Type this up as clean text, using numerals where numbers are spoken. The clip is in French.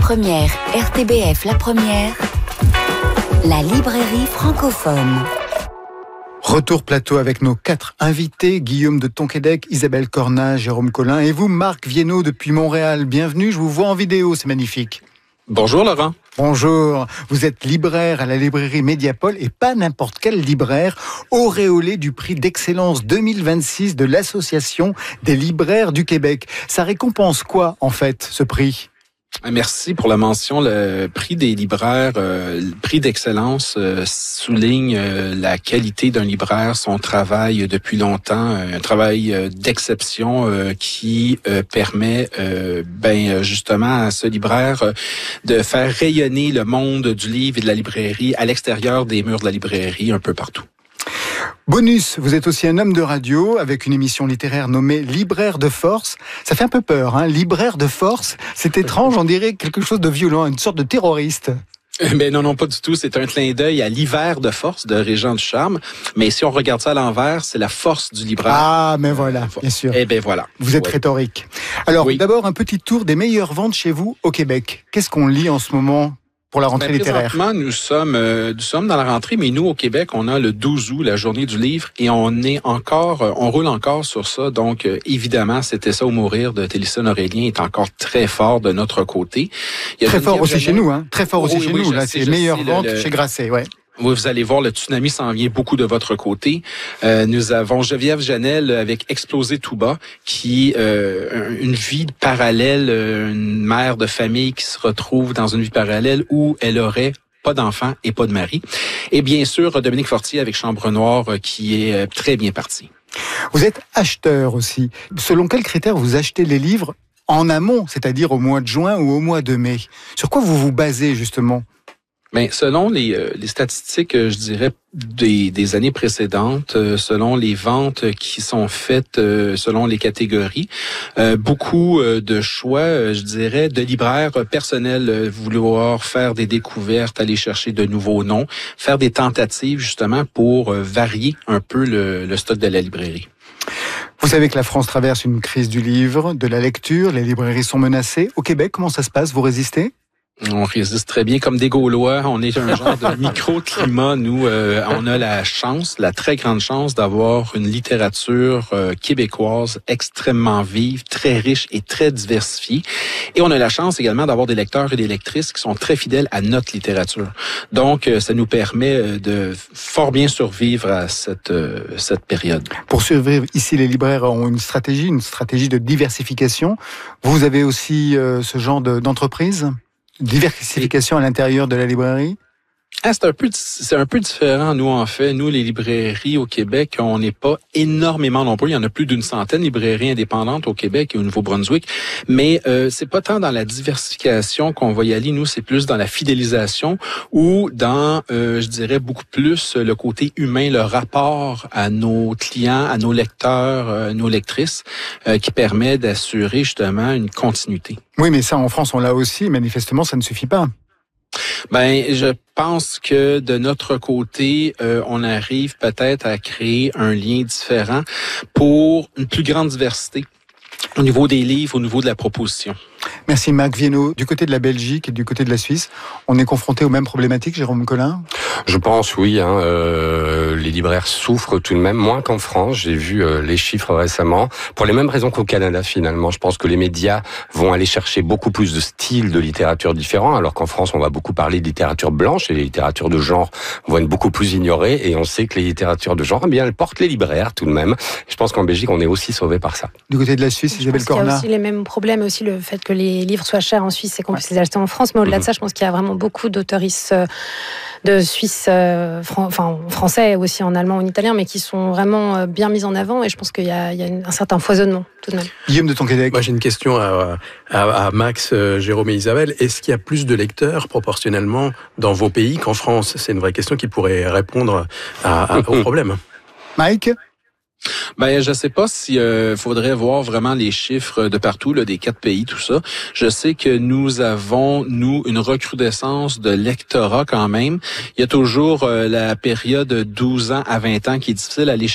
Première, RTBF La Première, la librairie francophone. Retour plateau avec nos 4 invités, Guillaume de Tonquédec, Isabelle Cornat, Jérôme Collin et vous, Marc Viennot depuis Montréal. Bienvenue, je vous vois en vidéo, c'est magnifique. Bonjour Laurent. Bonjour, vous êtes libraire à la librairie Mediapol et pas n'importe quel libraire, auréolé du prix d'excellence 2026 de l'Association des libraires du Québec. Ça récompense quoi en fait ce prix ? Merci pour la mention. Le prix des libraires, le prix d'excellence souligne la qualité d'un libraire, son travail depuis longtemps, un travail d'exception qui permet justement à ce libraire de faire rayonner le monde du livre et de la librairie à l'extérieur des murs de la librairie, un peu partout. Bonus, vous êtes aussi un homme de radio avec une émission littéraire nommée Libraire de force. Ça fait un peu peur, hein, Libraire de force. C'est étrange, on dirait quelque chose de violent, une sorte de terroriste. Mais non, pas du tout. C'est un clin d'œil à l'hiver de force de Régent Ducharme. Mais si on regarde ça à l'envers, c'est la force du libraire. Ah, mais voilà, bien sûr. Eh bien voilà. Vous êtes rhétorique. Alors, d'abord, un petit tour des meilleures ventes chez vous au Québec. Qu'est-ce qu'on lit en ce moment pour la rentrée littéraire? Présentement, nous sommes dans la rentrée, mais nous, au Québec, on a le 12 août, la journée du livre, et on roule encore sur ça. Donc, évidemment, C'était ça ou mourir de Télésphone Aurélien est encore très fort de notre côté. Très fort aussi chez nous, hein. Très fort aussi chez nous. Là, c'est les meilleures ventes chez Grasset, ouais. Oui, vous allez voir, le tsunami s'en vient beaucoup de votre côté. Nous avons Geneviève Janel avec Exploser tout bas, qui une vie parallèle, une mère de famille qui se retrouve dans une vie parallèle où elle aurait pas d'enfant et pas de mari. Et bien sûr, Dominique Fortier avec Chambre Noire qui est très bien parti. Vous êtes acheteur aussi. Selon quels critères vous achetez les livres en amont, c'est-à-dire au mois de juin ou au mois de mai? Sur quoi vous vous basez justement? Ben, selon les statistiques, je dirais, des années précédentes, selon les ventes qui sont faites selon les catégories, beaucoup de choix, je dirais, de libraires personnels, vouloir faire des découvertes, aller chercher de nouveaux noms, faire des tentatives justement pour varier un peu le stock de la librairie. Vous savez que la France traverse une crise du livre, de la lecture, les librairies sont menacées. Au Québec, comment ça se passe? Vous résistez? On résiste très bien comme des Gaulois. On est un genre de micro-climat. Nous, on a la très grande chance d'avoir une littérature québécoise extrêmement vive, très riche et très diversifiée. Et on a la chance également d'avoir des lecteurs et des lectrices qui sont très fidèles à notre littérature. Donc, ça nous permet de fort bien survivre à cette période. Pour survivre, ici, les libraires ont une stratégie de diversification. Vous avez aussi ce genre d'entreprise? Diversification à l'intérieur de la librairie? C'est un peu différent, nous, en fait. Nous, les librairies au Québec, on n'est pas énormément nombreux. Il y en a plus d'une centaine de librairies indépendantes au Québec et au Nouveau-Brunswick. Mais c'est pas tant dans la diversification qu'on va y aller. Nous, c'est plus dans la fidélisation ou dans, je dirais, beaucoup plus le côté humain, le rapport à nos clients, à nos lecteurs, nos lectrices, qui permet d'assurer justement une continuité. Oui, mais ça, en France, on l'a aussi. Manifestement, ça ne suffit pas. Ben, je pense que de notre côté, on arrive peut-être à créer un lien différent pour une plus grande diversité au niveau des livres, au niveau de la proposition. Merci Marc Viennot. Du côté de la Belgique et du côté de la Suisse, on est confronté aux mêmes problématiques, Jérôme Collin? Je pense, oui. Les libraires souffrent tout de même, moins qu'en France. J'ai vu les chiffres récemment. Pour les mêmes raisons qu'au Canada, finalement. Je pense que les médias vont aller chercher beaucoup plus de styles de littérature différents, alors qu'en France, on va beaucoup parler de littérature blanche et les littératures de genre vont être beaucoup plus ignorées. Et on sait que les littératures de genre, elles portent les libraires tout de même. Je pense qu'en Belgique, on est aussi sauvé par ça. Du côté de la Suisse, Isabelle Cornat? Il y a aussi les mêmes problèmes, aussi le fait que les livres soient chers en Suisse et qu'on puisse les acheter en France. Mais au-delà de ça, je pense qu'il y a vraiment beaucoup d'auteuristes de Suisse, français aussi en allemand ou en italien, mais qui sont vraiment bien mis en avant. Et je pense qu'il y a un certain foisonnement tout de même. Guillaume de Tonquédec. Moi, j'ai une question à Max, Jérôme et Isabelle. Est-ce qu'il y a plus de lecteurs proportionnellement dans vos pays qu'en France? C'est une vraie question qui pourrait répondre au problème. Mike? Ben, je sais pas si faudrait voir vraiment les chiffres de partout, là, des 4 pays, tout ça. Je sais que nous avons, une recrudescence de lectorat quand même. Il y a toujours la période 12 ans à 20 ans qui est difficile à aller